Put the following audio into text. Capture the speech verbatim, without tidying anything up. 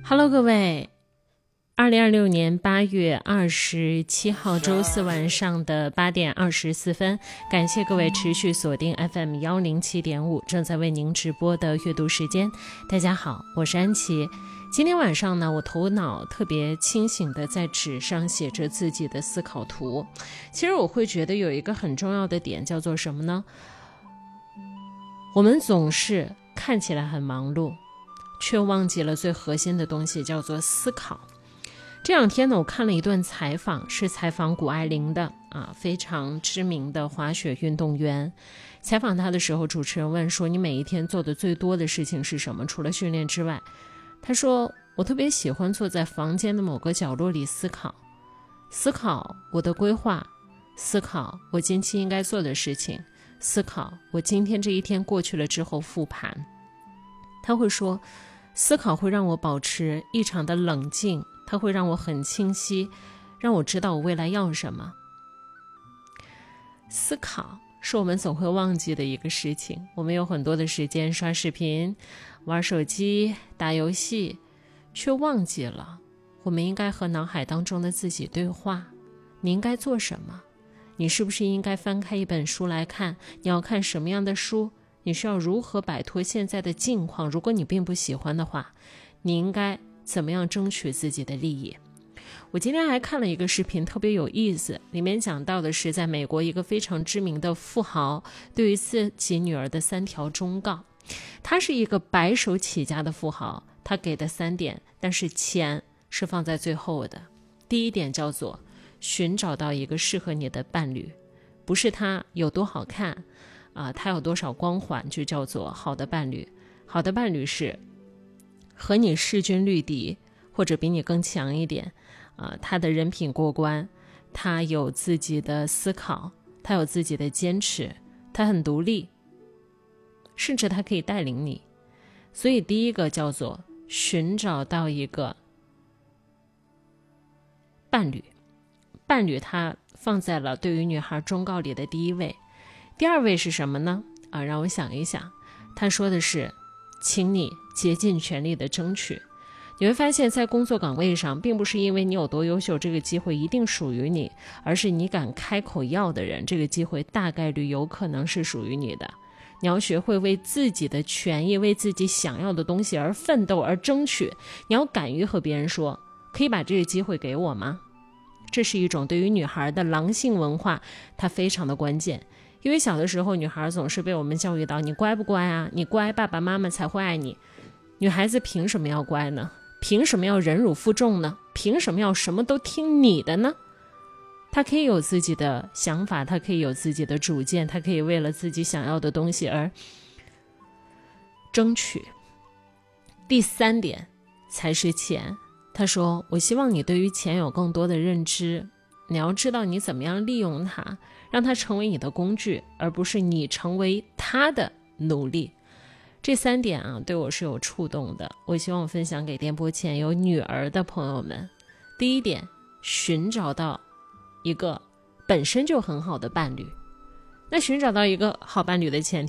Hello， 各位，二零二六年八月二十七号周四晚上的八点二十四分，感谢各位持续锁定 F M 一零七点五，正在为您直播的阅读时间。大家好，我是安琪。今天晚上呢，我头脑特别清醒的在纸上写着自己的思考图。其实我会觉得有一个很重要的点叫做什么呢？我们总是看起来很忙碌，却忘记了最核心的东西，叫做思考。这两天呢，我看了一段采访，是采访谷爱凌的啊，非常知名的滑雪运动员。采访她的时候，主持人问说：“你每一天做的最多的事情是什么？除了训练之外？”她说：“我特别喜欢坐在房间的某个角落里思考，思考我的规划，思考我近期应该做的事情，思考我今天这一天过去了之后复盘。”他会说，思考会让我保持异常的冷静，它会让我很清晰，让我知道我未来要什么。思考是我们总会忘记的一个事情，我们有很多的时间刷视频、玩手机、打游戏，却忘记了我们应该和脑海当中的自己对话。你应该做什么？你是不是应该翻开一本书来看？你要看什么样的书？你需要如何摆脱现在的境况？如果你并不喜欢的话，你应该怎么样争取自己的利益？我今天还看了一个视频，特别有意思，里面讲到的是在美国一个非常知名的富豪对于自己女儿的三条忠告。他是一个白手起家的富豪，他给的三点，但是钱是放在最后的。第一点叫做寻找到一个适合你的伴侣，不是他有多好看啊，他有多少光环就叫做好的伴侣。好的伴侣是和你势均力敌，或者比你更强一点啊，他的人品过关，他有自己的思考，他有自己的坚持，他很独立，甚至他可以带领你。所以第一个叫做寻找到一个伴侣，伴侣他放在了对于女孩忠告里的第一位。第二位是什么呢？啊，让我想一想，他说的是请你竭尽全力的争取。你会发现在工作岗位上，并不是因为你有多优秀这个机会一定属于你，而是你敢开口要的人，这个机会大概率有可能是属于你的。你要学会为自己的权益，为自己想要的东西而奋斗，而争取。你要敢于和别人说，可以把这个机会给我吗？这是一种对于女孩的狼性文化，它非常的关键。因为小的时候女孩总是被我们教育到，你乖不乖啊？你乖，爸爸妈妈才会爱你。女孩子凭什么要乖呢？凭什么要忍辱负重呢？凭什么要什么都听你的呢？她可以有自己的想法，她可以有自己的主见，她可以为了自己想要的东西而争取。第三点才是钱。她说，我希望你对于钱有更多的认知，你要知道你怎么样利用它，让它成为你的工具，而不是你成为它的奴隶。这三点啊，对我是有触动的，我希望分享给电波前有女儿的朋友们。第一点，寻找到一个本身就很好的伴侣。那寻找到一个好伴侣的前